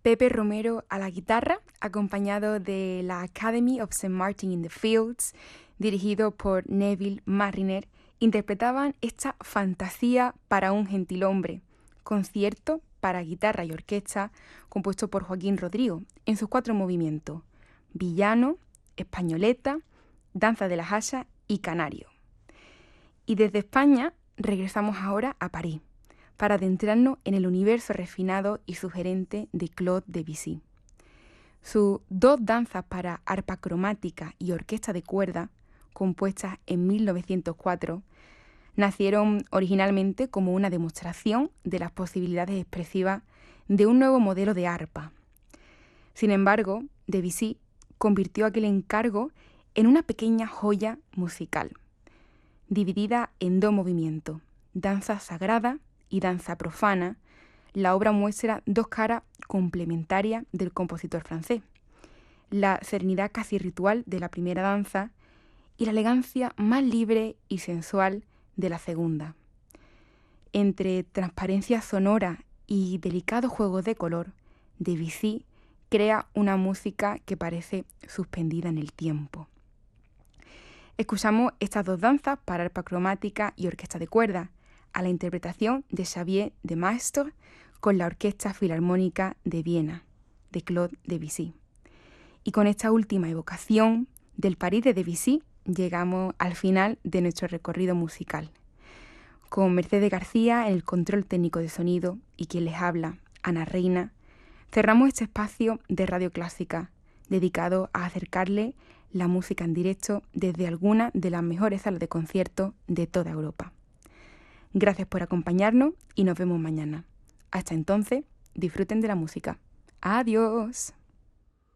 Pepe Romero a la guitarra, acompañado de la Academy of St. Martin in the Fields, dirigido por Neville Marriner, interpretaban esta fantasía para un gentilhombre, concierto para guitarra y orquesta, compuesto por Joaquín Rodrigo, en sus 4 movimientos: villano, españoleta, danza de la jasa y canario. Y desde España regresamos ahora a París, para adentrarnos en el universo refinado y sugerente de Claude Debussy. Sus 2 danzas para arpa cromática y orquesta de cuerda, compuestas en 1904, nacieron originalmente como una demostración de las posibilidades expresivas de un nuevo modelo de arpa. Sin embargo, Debussy convirtió aquel encargo en una pequeña joya musical, dividida en 2 movimientos, danza sagrada y danza profana. La obra muestra 2 caras complementarias del compositor francés: la serenidad casi ritual de la primera danza y la elegancia más libre y sensual de la segunda. Entre transparencia sonora y delicados juegos de color, Debussy crea una música que parece suspendida en el tiempo. Escuchamos estas 2 danzas para arpa cromática y orquesta de cuerda, a la interpretación de Xavier de Maistre con la Orquesta Filarmónica de Viena, de Claude Debussy. Y con esta última evocación del París de Debussy, llegamos al final de nuestro recorrido musical. Con Mercedes García en el control técnico de sonido y quien les habla, Ana Reina, cerramos este espacio de Radio Clásica dedicado a acercarle la música en directo desde alguna de las mejores salas de conciertos de toda Europa. Gracias por acompañarnos y nos vemos mañana. Hasta entonces, disfruten de la música. ¡Adiós!